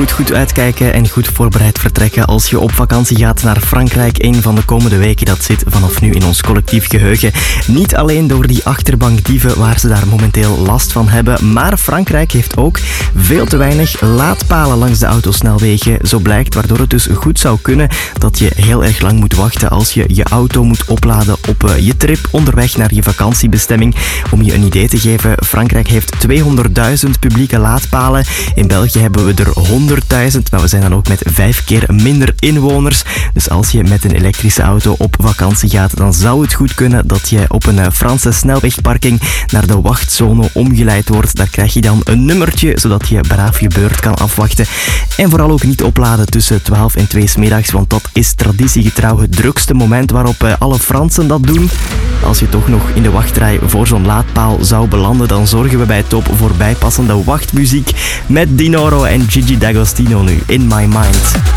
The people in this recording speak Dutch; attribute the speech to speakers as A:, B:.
A: moet goed uitkijken en goed voorbereid vertrekken als je op vakantie gaat naar Frankrijk. Een van de komende weken, dat zit vanaf nu in ons collectief geheugen. Niet alleen door die achterbankdieven waar ze daar momenteel last van hebben, maar Frankrijk heeft ook veel te weinig laadpalen langs de autosnelwegen. Zo blijkt, waardoor het dus goed zou kunnen dat je heel erg lang moet wachten als je je auto moet opladen op je trip onderweg naar je vakantiebestemming. Om je een idee te geven, Frankrijk heeft 200.000 publieke laadpalen. In België hebben we er 100.000, maar we zijn dan ook met 5 keer minder inwoners. Dus als je met een elektrische auto op vakantie gaat, dan zou het goed kunnen dat je op een Franse snelwegparking naar de wachtzone omgeleid wordt. Daar krijg je dan een nummertje, zodat je braaf je beurt kan afwachten. En vooral ook niet opladen tussen 12 en 2 's middags, want dat is traditiegetrouw het drukste moment waarop alle Fransen dat doen. Als je toch nog in de wachtrij voor zo'n laadpaal zou belanden, dan zorgen we bij Top voor bijpassende wachtmuziek met Dinoro en Gigi D'Agostino nu in My Mind.